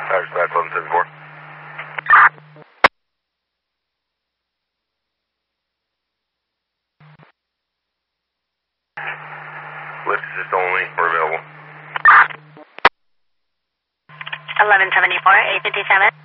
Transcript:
Dispatch 1174. Lift assist only. We're available. 1174, 857.